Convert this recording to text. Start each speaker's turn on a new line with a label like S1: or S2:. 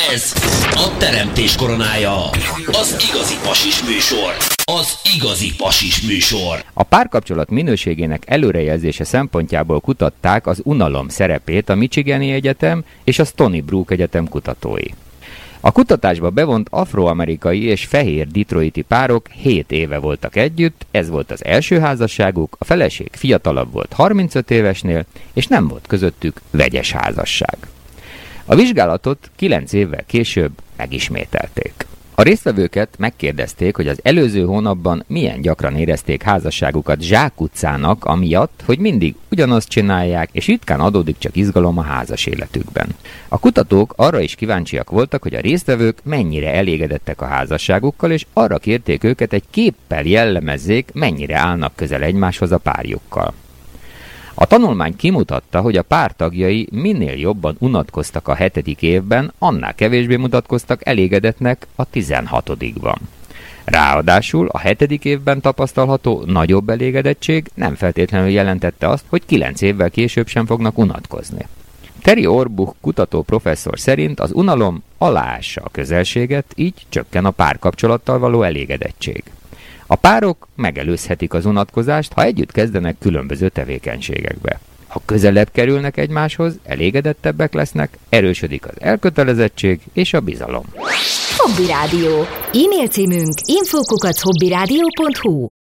S1: Ez a teremtés koronája. Az igazi pasis műsor. Az igazi pasis műsor.
S2: A párkapcsolat minőségének előrejelzése szempontjából kutatták az unalom szerepét a Michigani Egyetem és a Stony Brook Egyetem kutatói. A kutatásba bevont afroamerikai és fehér detroiti párok 7 éve voltak együtt, ez volt az első házasságuk, a feleség fiatalabb volt 35 évesnél, és nem volt közöttük vegyes házasság. A vizsgálatot 9 évvel később megismételték. A résztvevőket megkérdezték, hogy az előző hónapban milyen gyakran érezték házasságukat zsákutcának, amiatt, hogy mindig ugyanazt csinálják, és ritkán adódik csak izgalom a házas életükben. A kutatók arra is kíváncsiak voltak, hogy a résztvevők mennyire elégedettek a házasságukkal, és arra kérték őket, egy képpel jellemezzék, mennyire állnak közel egymáshoz a párjukkal. A tanulmány kimutatta, hogy a pár tagjai minél jobban unatkoztak a 7. évben, annál kevésbé mutatkoztak elégedetnek a 16-ban. Ráadásul a 7. évben tapasztalható nagyobb elégedettség nem feltétlenül jelentette azt, hogy 9 évvel később sem fognak unatkozni. Terry Orbuch kutató professzor szerint az unalom aláássa a közelséget, így csökken a párkapcsolattal való elégedettség. A párok megelőzhetik az unatkozást, ha együtt kezdenek különböző tevékenységekbe. Ha közelebb kerülnek egymáshoz, elégedettebbek lesznek, erősödik az elkötelezettség és a bizalom.
S3: Hobby Rádió. E-mail címünk info@hobbyradio.hu.